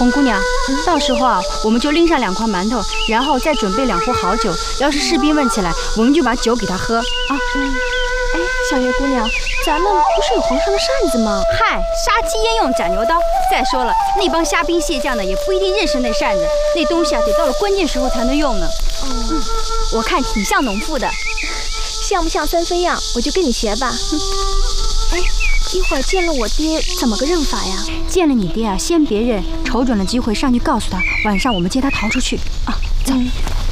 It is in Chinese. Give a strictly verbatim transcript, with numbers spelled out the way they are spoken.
红姑娘，到时候啊，我们就拎上两块馒头，然后再准备两壶好酒。要是士兵问起来，我们就把酒给他喝啊。 嗯，哎，小月姑娘，咱们不是有皇上的扇子吗？ 嗨，杀鸡焉用斩牛刀。再说了，那帮虾兵蟹将的也不一定认识那扇子，那东西啊，得到了关键时候才能用呢。嗯，嗯我看挺像农妇的， 像不像三飞样？我就跟你学吧。哎。一会儿见了我爹，怎么个认法呀？ 见了你爹啊，先别认，瞅准了机会上去告诉他，晚上我们接他逃出去啊！走。嗯